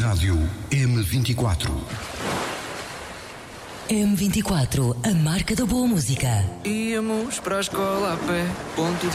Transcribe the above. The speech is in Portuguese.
Rádio M24. M24, a marca da boa música. Íamos para a escola a pé, ponto de